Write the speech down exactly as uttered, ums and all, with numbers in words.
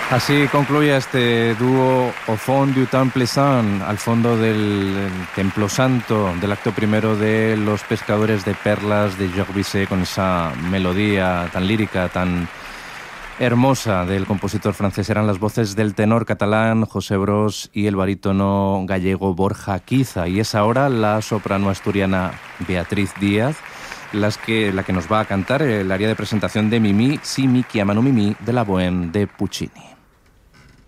Así concluye este dúo Au fond du Temple Saint, al fondo del Templo Santo, del acto primero de Los Pescadores de Perlas de Georges Bizet, con esa melodía tan lírica, tan hermosa del compositor francés. Eran las voces del tenor catalán José Bros y el barítono gallego Borja Quiza. Y es ahora la soprano asturiana Beatriz Díaz las que, la que nos va a cantar el área de presentación de Mimì, Si mi chiamano Mimì, de la Bohème de Puccini.